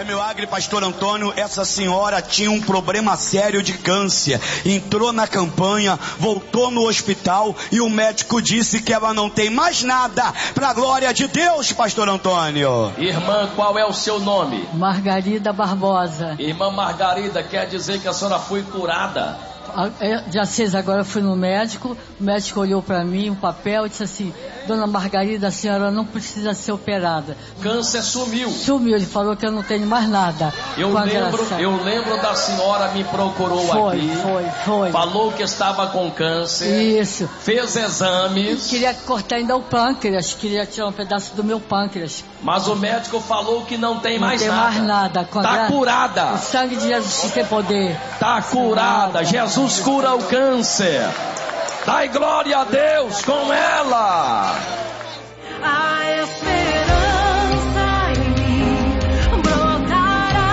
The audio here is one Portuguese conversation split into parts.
milagre, pastor Antônio. Essa senhora tinha um problema sério de câncer, entrou na campanha, voltou no hospital e o médico disse que ela não tem mais nada, para a glória de Deus, pastor Antônio. Irmã, qual é o seu nome? Margarida Barbosa. Irmã Margarida, quer dizer que a senhora foi curada? Dia 6 agora eu fui no médico, o médico olhou para mim, um papel, e disse assim: Dona Margarida, a senhora não precisa ser operada. Câncer sumiu. Sumiu, ele falou que eu não tenho mais nada. Eu lembro da senhora me procurou aqui. Foi. Falou que estava com câncer. Isso. Fez exames. Queria cortar ainda o pâncreas, queria tirar um pedaço do meu pâncreas. Mas o médico falou que não tem mais nada. Não tem mais nada. Está curada. O sangue de Jesus tem poder. Está curada. Jesus cura o câncer. Dai glória a Deus com ela. A esperança em mim brotará.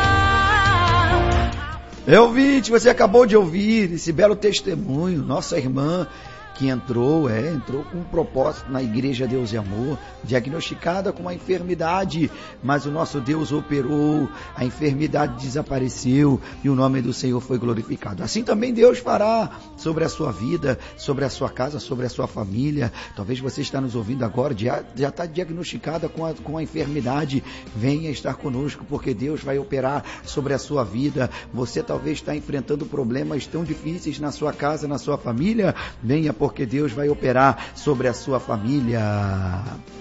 Ouvinte, você acabou de ouvir esse belo testemunho. Nossa irmã que entrou com um propósito na Igreja Deus e Amor, diagnosticada com uma enfermidade, mas o nosso Deus operou, a enfermidade desapareceu e o nome do Senhor foi glorificado. Assim também Deus fará sobre a sua vida, sobre a sua casa, sobre a sua família. Talvez você está nos ouvindo agora, já está diagnosticada com a enfermidade. Venha estar conosco, porque Deus vai operar sobre a sua vida. Você talvez está enfrentando problemas tão difíceis na sua casa, na sua família. Venha, porque Deus vai operar sobre a sua família.